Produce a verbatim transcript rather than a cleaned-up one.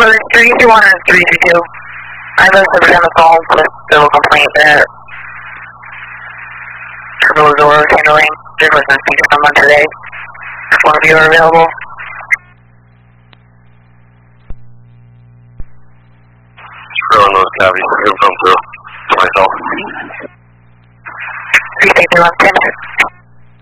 for three two one and three two two. I have a subject on the phone with the complaint that Turbo Zora is handling. There was no speaker from one today. If one of you are available. Screw on those cavities. Here come through. To myself. three two two one, ten minutes.